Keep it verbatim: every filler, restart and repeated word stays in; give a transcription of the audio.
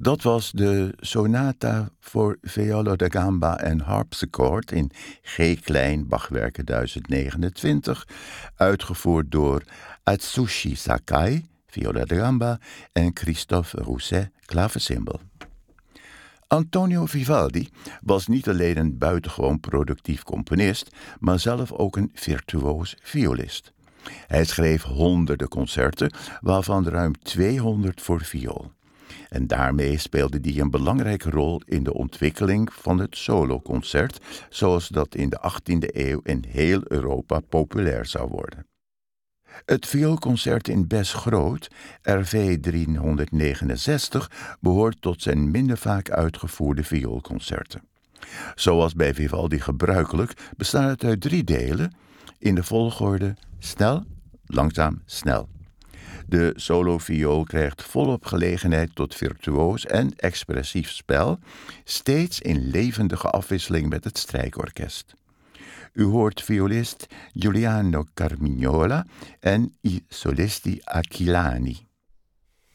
Dat was de sonata voor viola da gamba en harpsichord in G-klein, Bachwerken duizend negenentwintig, uitgevoerd door Atsushi Sakai, viola da gamba, en Christophe Rousset, klaversymbal. Antonio Vivaldi was niet alleen een buitengewoon productief componist, maar zelf ook een virtuoos violist. Hij schreef honderden concerten, waarvan ruim tweehonderd voor viool. En daarmee speelde hij een belangrijke rol in de ontwikkeling van het soloconcert, zoals dat in de achttiende eeuw in heel Europa populair zou worden. Het vioolconcert in Bes Groot, R V driehonderdnegenenzestig, behoort tot zijn minder vaak uitgevoerde vioolconcerten. Zoals bij Vivaldi gebruikelijk bestaat het uit drie delen in de volgorde snel, langzaam, snel. De solo-viool krijgt volop gelegenheid tot virtuoos en expressief spel, steeds in levendige afwisseling met het strijkorkest. U hoort violist Giuliano Carmignola en i solisti Aquilani.